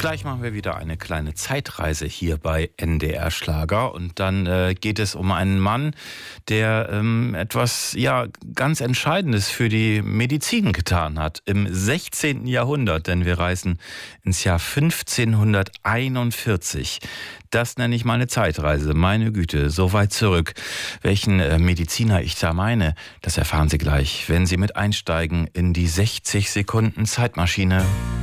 Gleich machen wir wieder eine kleine Zeitreise hier bei NDR Schlager und dann geht es um einen Mann, der etwas ganz Entscheidendes für die Medizin getan hat im 16. Jahrhundert, denn wir reisen ins Jahr 1541. Das nenne ich mal eine Zeitreise, meine Güte, so weit zurück. Welchen Mediziner ich da meine, das erfahren Sie gleich, wenn Sie mit einsteigen in die 60 Sekunden Zeitmaschine.